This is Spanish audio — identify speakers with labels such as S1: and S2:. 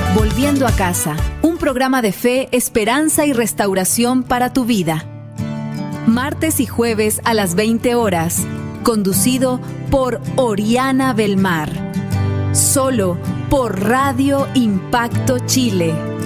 S1: Volviendo a casa, un programa de fe, esperanza y restauración para tu vida. Martes y jueves a las 20 horas, conducido por Oriana Belmar. Solo por Radio Impacto Chile.